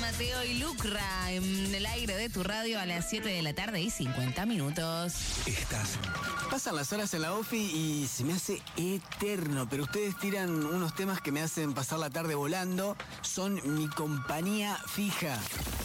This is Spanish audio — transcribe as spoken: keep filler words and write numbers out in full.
Mateo y Lucra en el aire de tu radio a las siete de la tarde y cincuenta minutos. Estás. Pasan las horas en la ofi y se me hace eterno, pero ustedes tiran unos temas que me hacen pasar la tarde volando. Son mi compañía fija.